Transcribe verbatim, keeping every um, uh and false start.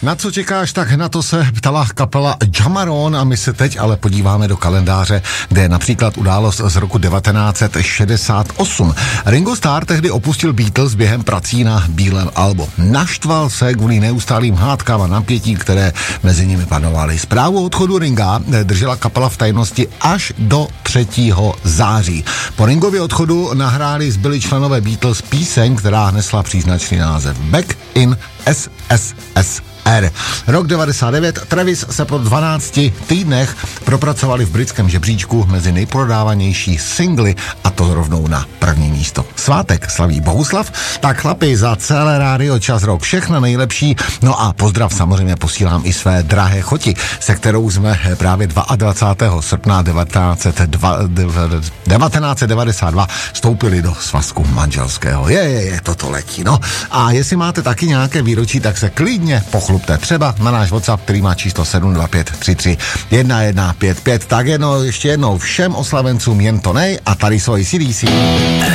Na co čekáš, tak na to se ptala kapela Jamaron a my se teď ale podíváme do kalendáře, kde je například událost z roku devatenáct set šedesát osm. Ringo Starr tehdy opustil Beatles během prací na bílém albu. Naštval se kvůli neustálým hádkám a napětí, které mezi nimi panovaly. Zprávu odchodu Ringa držela kapela v tajnosti až do třetího září. Po Ringově odchodu nahráli zbyli členové Beatles píseň, která nesla příznačný název Back in S S S R. Rok devadesát devět, Travis se po dvanácti týdnech propracovali v britském žebříčku mezi nejprodávanější singly a to rovnou na první místo. Svátek slaví Bohuslav, tak chlapi za celé rádio Čas Rock všechno nejlepší, no a pozdrav samozřejmě posílám i své drahé choti, se kterou jsme právě dvacátého druhého srpna devatenáct set devadesát dva vstoupili do svazku manželského. Je, je, je, toto letí, no. A jestli máte taky nějaké výročí, tak se klidně pochlupte třeba na náš WhatsApp, který má číslo sedm dva pět tři tři jedna jedna pět pět. Tak jedno, ještě jednou všem oslavencům jen to nej a tady jsou A C D C.